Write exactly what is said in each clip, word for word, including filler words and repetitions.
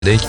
Dek,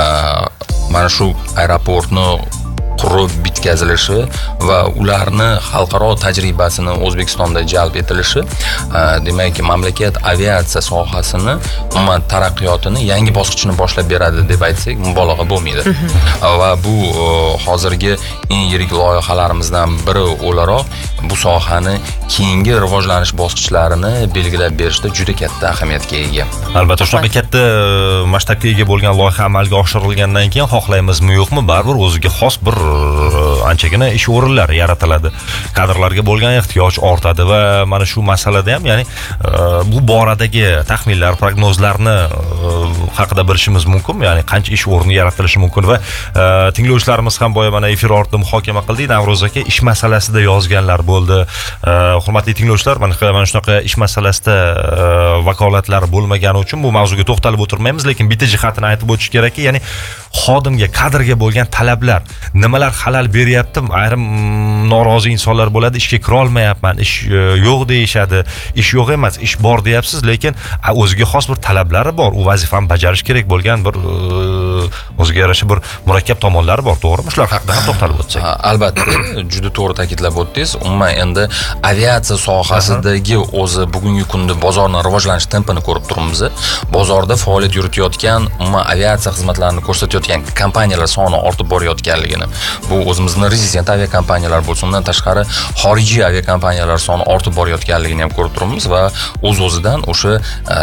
mana shu aeroportni qurib bitkazilishi va ularni xalqaro tajribasini O'zbekistonda jalb etilishi, demak, mamlakat aviatsiya sohasini, umuman taraqqiyotini yangi bosqichini boshlab beradi deb aytsak, mubolag'a bo'lmaydi. Va bu hozirgi eng yirik loyihalarimizdan biri o'laroq bu sohani keyingi rivojlanish bosqichlarini belgilab berishda juda katta ahamiyatga ega. Albatta, shunaqa katta masshtabga ega bo'lgan loyiha amalga oshirilgandan keyin xohlaymizmi yo'qmi, baribir o'ziga xos bir anchagina ish o'rinlari yaratiladi. Kadrlarga bo'lgan ehtiyoj ortadi va mana shu masalada ham, ya'ni bu boradagi taxminlar, prognozlarni haqida bilishimiz mumkin, ya'ni qancha ish o'rni yaratilishi mumkin va tinglovchilarimiz ham boya mana efir ortida muhokama qildik. Navro'z aka ish masalasida yozganlar bo'ldi. Hurmatli tinglovchilar, mana shunaqa ish masalasida vakolatlari bo'lmagani uchun bu mavzuga to'xtalib o'tirmaymiz, lekin bitta jihatini aytib o'tish kerakki, ya'ni xodimga, kadrga bo'lgan talablar nimalar xalal beryapti? Ayrim norozi insonlar bo'ladi, ishga kira olmayapman, ish yo'q deyishadi. Ish yo'q emas, ish bor deyapsiz, lekin o'ziga xos bir talablari bor. U vazifani bajarish kerak bo'lgan bir o'ziga yarasha bir murakkab tomonlari bor, to'g'rimi? Shular haqida ham to'xtalib o'tsak. Albatta, juda to'g'ri ta'kidlab o'tdingiz. Umuman endi aviatsiya sohasidagi o'zi bugungi kunda bozorning rivojlanish tempini ko'rib turibmiz. Bozorda faoliyat yuritayotgan, umuman aviatsiya xizmatlarini ko'rsatayotgan kompaniyalar soni ortib borayotganligini, bu o'zimizning rezident aviakompaniyalar bo'lsin, undan tashqari xorijiy aviakompaniyalar soni ortib borayotganligini ham ko'rib turibmiz va o'z-o'zidan o'sha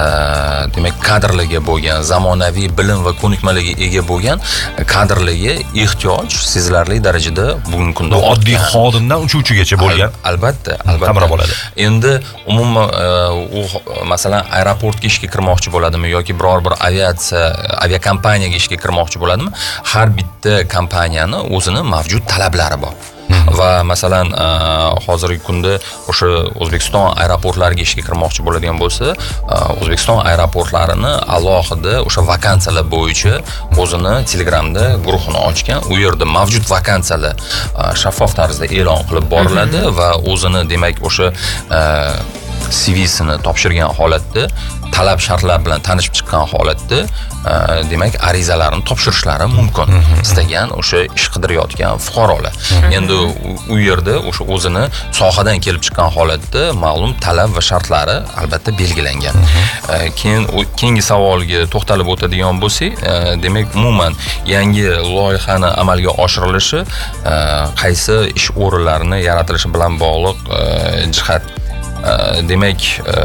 demak kadrlarga bo'lgan, zamonaviy bilim va ko'nikmalarga ega bo'lgan kadrlarga ehtiyoj sezilarli darajada bugungi kunda oddiy xodimdan uchuvchigacha bo'lgan. Albatta, albatta bo'ladi. Endi umuman u masalan aeroportga ishga kirmoqchi bo'ladimi yoki biror bir aviatsiya aviakompaniyaga ishga kirmoqchi bo'ladimi? Har bitta kompaniyani o'zini mavjud talablari bor. Va masalan hozirgi kunda o'sha O'zbekiston aeroportlariga ishga kirmoqchi bo'ladigan bo'lsa, O'zbekiston aeroportlarini alohida o'sha vakansiyalar bo'yicha o'zini Telegramda guruhini ochgan. U yerda mavjud vakansiyalar shaffof tarzda e'lon qilib boriladi va o'zini demak o'sha C V'sini topshirgan holatda, talab shartlar bilan tanishib chiqqan holatda demak arizalarni topshirishlari mumkin. Istagan o'sha ish qidirayotgan fuqarolar. Endi u yerda o'sha o'zini sohadan kelib chiqqan holatda ma'lum talab va shartlari albatta belgilangan. Keyin keyingi savolga to'xtalib o'tadigan bo'lsak, demak umuman yangi loyihani amalga oshirilishi qaysi ish o'rinlarini yaratilishi bilan bog'liq jihat. Demak,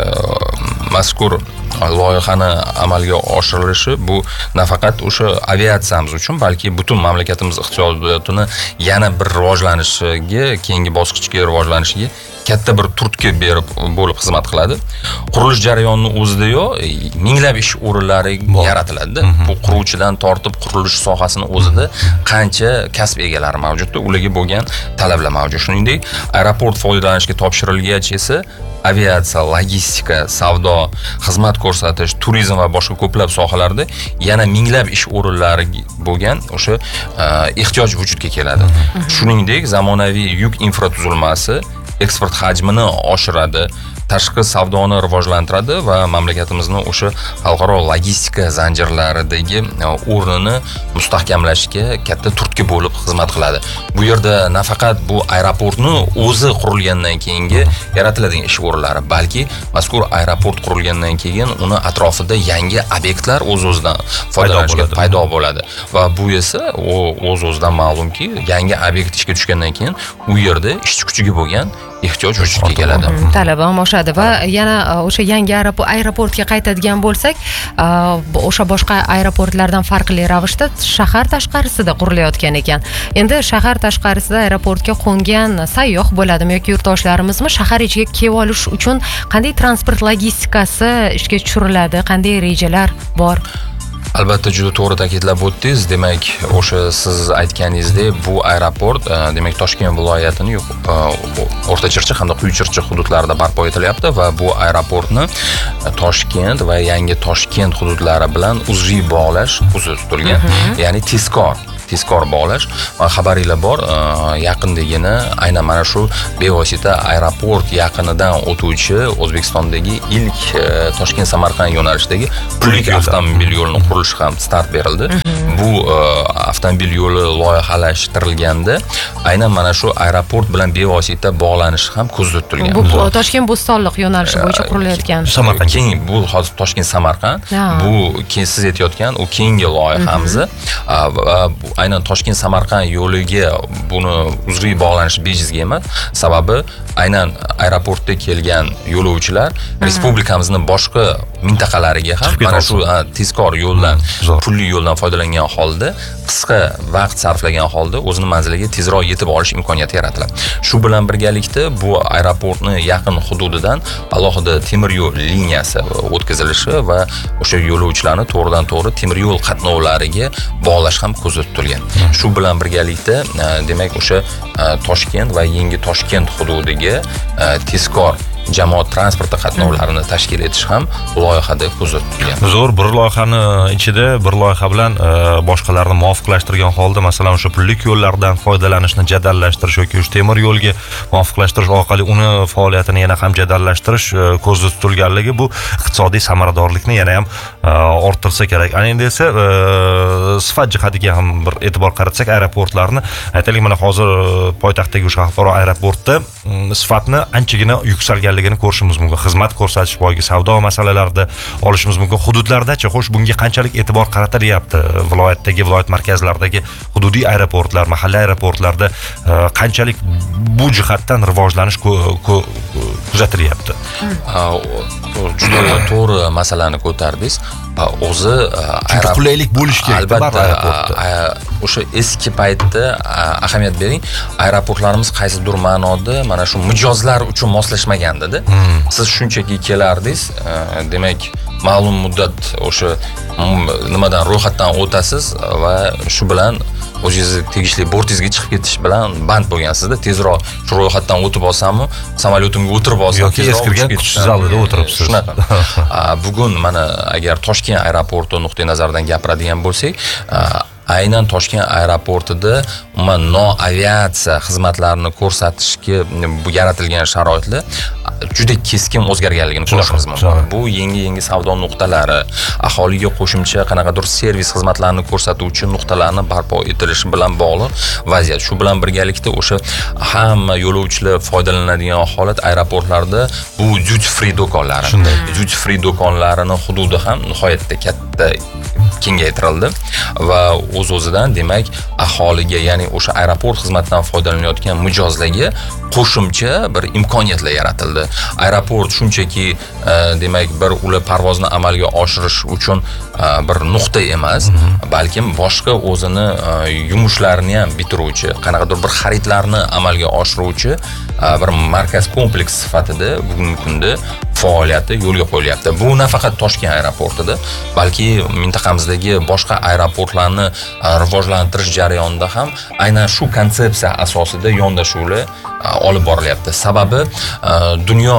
mazkur loyihani amalga oshirilishi bu nafaqat o'sha aviatsiyamiz uchun, balki butun mamlakatimiz iqtisodiyotini yana bir rivojlanishiga, keyingi bosqichga rivojlanishiga katta bir turtki berib bo'lib xizmat qiladi. Qurilish jarayonining o'zida-yo minglab ish o'rinlari yaratiladi. Bu quruvchidan tortib qurilish sohasini o'zida qancha kasb egalari mavjudda, ularga bo'lgan talablar mavjud. Shuningdek, aeroport foydalanishga topshirilgach esa aviatsiya, logistika, savdo, xizmat ko'rsatish, turizm va boshqa ko'plab sohalarda yana minglab ish o'rinlari bo'lgan o'sha ehtiyoj vujudga keladi. Shuningdek, zamonaviy yuk infratuzilmasi eksport hajmini oshiradi, tashqi savdoni rivojlantiradi va mamlakatimizni o'sha xalqaro logistika zanjirlaridagi o'rnini mustahkamlashga katta turtki bo'lib xizmat qiladi. Bu yerda nafaqat bu aeroportni o'zi qurilgandan keyingi yaratiladigan ish o'rinlari, balki mazkur aeroport qurilgandan keyin uni atrofida yangi obyektlar o'z-o'zidan foydalanishga paydo bo'ladi. Va bu esa o'z-o'zidan ma'lumki, yangi obyekt ishga tushgandan keyin u yerda ishchi kuchiga bo'lgan ehtiyoj vujudga keladi. Talab ham oshadi va yana o'sha yangi aeroportga qaytadigan bo'lsak, o'sha boshqa aeroportlardan farqli ravishda shahar tashqarisida qurilayotgan ekan. Endi shahar tashqarisida aeroportga qo'ngan sayyoh bo'ladimi yoki yurtdoshlarimizmi shahar ichiga kelib olish uchun qanday transport logistikasi ishga tushiriladi, qanday rejalar bor? Albatta, juda to'g'ri ta'kidlab o'tdingiz. Demak, o'sha siz aytganingizdek, bu aeroport demak Toshkent viloyatining O'rta Chirchiq hamda Quyi Chirchiq hududlarida barpo etilyapti va bu aeroportni Toshkent va yangi Toshkent hududlari bilan uzviy bog'lash ko'zda tutilgan. Ya'ni tezkor tezkor bog'lash. Xabaringlar bor, yaqindagina aynan mana shu bevosita aeroport yaqinidan o'tuvchi O'zbekistondagi ilk Toshkent Samarqand yo'nalishidagi pullik avtomobil yo'lini qurilishi ham start berildi. Bu avtomobil yo'li loyihalashtirilganda aynan mana shu aeroport bilan bevosita bog'lanishi ham ko'zda tutilgan. Bu Toshkent Bo'stonliq yo'nalishi bo'yicha qurilayotgan. Samarqand keng bu hozir Toshkent Samarqand. Bu keyin siz aytayotgan u keyingi loyihamiz. Aynan Toshkent Samarqand yo'liga buni uzviy bog'lanishi bejizga emas. Sababi aynan aeroportga kelgan yo'lovchilar respublikamizning boshqa mintaqalariga ham mana shu tezkor yo'ldan, pulli yo'ldan foydalangan holda, qisqa vaqt sarflagan holda o'zining manziliga tezroq yetib olish imkoniyati yaratiladi. Shu bilan birgalikda bu aeroportning yaqin hududidan alohida temir yo'l liniyasi o'tkazilishi va o'sha yo'lovchilarni to'g'ridan to'g'ri temir yo'l qatnovlariga bog'lash ham ko'zda tutilgan. Shu bilan birgalikda demak o'sha Toshkent va yangi Toshkent hududiga tezkor jamoat transporti qatnovlarini tashkil etish ham loyihada ko'zda tutilgan. Zo'r, bir loyihani ichida bir loyiha bilan boshqalarni muvofiqlashtirgan holda, masalan, o'sha pullik yo'llardan foydalanishni jadallashtirish yoki o'sha temir yo'lga muvofiqlashtirish orqali uni faoliyatini yana ham jadallashtirish ko'zda tutilganligi bu iqtisodiy samaradorlikni yana ham orttirsa kerak. Ana endi esa sifat jihatiga ham bir e'tibor qaratsak, aeroportlarni aytaylik, mana hozir poytaxtdagi o'sha xalqaro aeroportda sifatni anchagina yuksalgan ligini ko'rishimiz mumkin. Xizmat ko'rsatish boyagi savdo masalalarida olishimiz mumkin. Hududlardacha xo'sh bunga qanchalik e'tibor qaratilyapti? Viloyatdagi, viloyat markazlaridagi hududiy aeroportlar, mahalliy aeroportlarda qanchalik bu jihatdan rivojlanish kuzatilyapti? Juda to'g'ri masalani ko'tardingiz. O'zi qulaylik bo'lish kerak aeroportda. O'sha eski paytda ahamiyat bering, aeroportlarimiz qaysidir ma'noda mana shu mijozlar uchun moslashmagandi-da. Siz shunchaki kelardingiz, demak, ma'lum muddat o'sha nimadan ro'yxatdan o'tasiz va shu bilan o'zingizni tegishli bortingizga chiqib ketish bilan band bo'lgansizda. Tezroq shu ro'yxatdan o'tib olsammi, samolyotimga o'tirib olsam, yoki eskirgan kutish zalida o'tiribsiz. Shunaqa. Bugun mana agar Toshkent aeroporti nuqtai nazaridan gapiradigan bo'lsak, aynan Toshkent aeroportida umuman noaviatsiya xizmatlarini ko'rsatishga yaratilgan sharoitlar juda keskin o'zgarganligini ko'rishimiz mumkin. Bu yangi-yangi savdo nuqtalari, aholiga qo'shimcha qanaqadir servis xizmatlarini ko'rsatuvchi nuqtalarni barpo etilishi bilan bog'liq vaziyat. Shu bilan birgalikda o'sha hamma yo'lovchilar foydalanadigan holat aeroportlarda bu duty free do'konlari. Duty free do'konlarining hududi ham nihoyatda katta kengaytirildi va o'z-o'zidan demak aholiga, ya'ni o'sha aeroport xizmatidan foydalanayotgan mijozlarga qo'shimcha bir imkoniyatlar yaratildi. Aeroport shunchaki demak bir ular parvozni amalga oshirish uchun bir nuqta emas, balkim boshqa o'zini yumushlarini ham bitiruvchi, qanaqadir bir xaridlarni amalga oshiruvchi bir markaz kompleks sifatida bugungi kunda faoliyati yo'lga qo'yilyapti. Bu nafaqat Toshkent aeroportida, balki mintaqamizdagi boshqa aeroportlarni rivojlantirish jarayonida ham aynan shu konsepsiya asosida yondashuvlar olib borilyapti. Sababi dunyo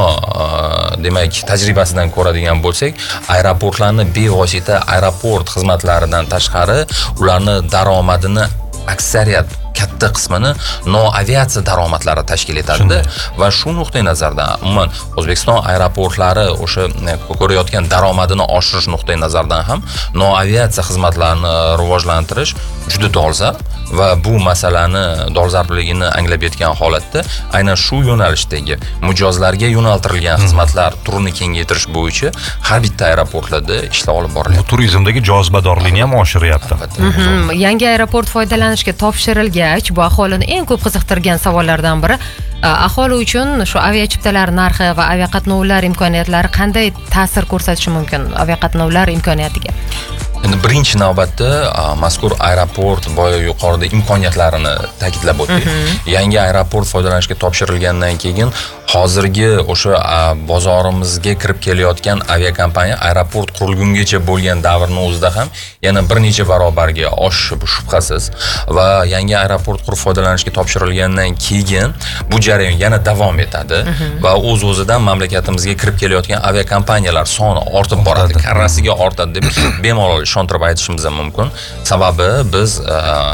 demak tajribasidan ko'radigan bo'lsak, aeroportlarni bevosita aeroport xizmatlaridan tashqari ularni daromadini aksariyat katta qismini noaviatsiya daromadlari tashkil etadi va shu nuqtai nazardan umuman O'zbekiston aeroportlari o'sha ko'rayotgan daromadini oshirish nuqtai nazaridan ham noaviatsiya xizmatlarini rivojlantirish juda dolzarb va bu masalani dolzarbligini anglab yetgan holatda aynan shu yo'nalishdagi mijozlarga yo'naltirilgan xizmatlar turini kengaytirish bo'yicha har bitta aeroportlarda ishlar olib borilyapti. Bu turizmdagi jozibadorlikni ham oshiryapti. Yangi aeroport foydalanishga topshirilgach, bu aholini eng ko'p qiziqtirgan savollardan biri aholi uchun shu aviachiptalar narxi va aviaqatnovlar imkoniyatlari qanday ta'sir ko'rsatishi mumkin aviaqatnovlar imkoniyatiga? Endi birinchi navbatda mazkur aeroport boya yuqorida imkoniyatlarini ta'kidlab o'tdik. Yangi aeroport foydalanishga topshirilgandan keyin hozirgi o'sha bozorimizga kirib kelayotgan aviakompaniya aeroport qurilgungacha bo'lgan davrning o'zida ham yana bir necha barobarga oshishi bu shubhasiz va yangi aeroport qurib foydalanishga topshirilgandan keyin bu jarayon yana davom etadi va o'z-o'zidan mamlakatimizga kirib kelayotgan aviakompaniyalar soni ortib boradi, karrasiga ortadi deb bemalol ishontirib aytishimiz mumkin. Sababi biz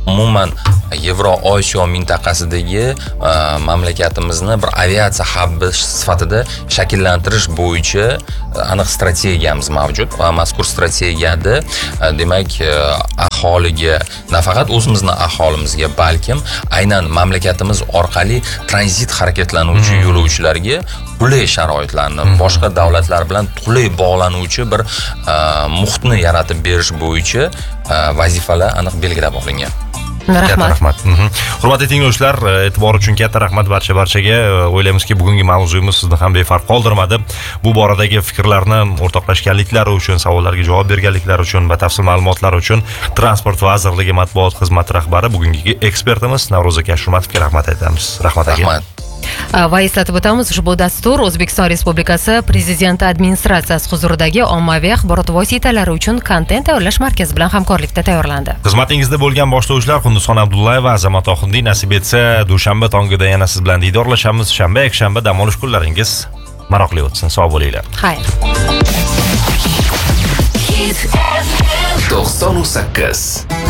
umuman Yevroosiyo mintaqasidagi mamlakatimizni bir aviatsiya hubbi sifatida shakllantirish bo'yicha aniq strategiyamiz mavjud va mazkur strategiyada demak aholiga, nafaqat o'zimizning aholimizga, balkim aynan mamlakatimiz orqali tranzit harakatlanuvchi yo'lovchilarga qulay sharoitlarni, boshqa davlatlar bilan qulay bog'lanuvchi bir muhitni yaratib berish bo'yicha vazifalar aniq belgilab olingan. Rahmat. Rahmat. Hurmatli tinglovchilar, e'tibor uchun katta rahmat barcha barchaga. O'ylaymizki, bugungi mavzuyimiz sizni ham befarq qoldirmadi. Bu boradagi fikrlarni o'rtoqlashganliklari uchun, savollarga javob berganliklari uchun, batafsil ma'lumotlar uchun Transport vazirligi matbuot xizmati rahbari, bugungi ekspertimiz Navro'za Kashurmatovga rahmat aytamiz. Rahmat aka. Rahmat. Va eslatib o'tamiz, ushbu dastur O'zbekiston Respublikasi Prezidenti administratsiyasi huzuridagi ommaviy axborot vositalari uchun kontent tayyorlash markazi bilan hamkorlikda tayyorlandi. Xizmatingizda bo'lgan boshlovchilar Hindiston Abdullayeva, Azamat Oxundiy. Nasib etsa, dushanba tongida yana siz bilan diydorlashamiz. Shanba, yakshanba dam olish kunlaringiz maroqli o'tsin. Sog' bo'linglar. Xayr. to'qson sakkiz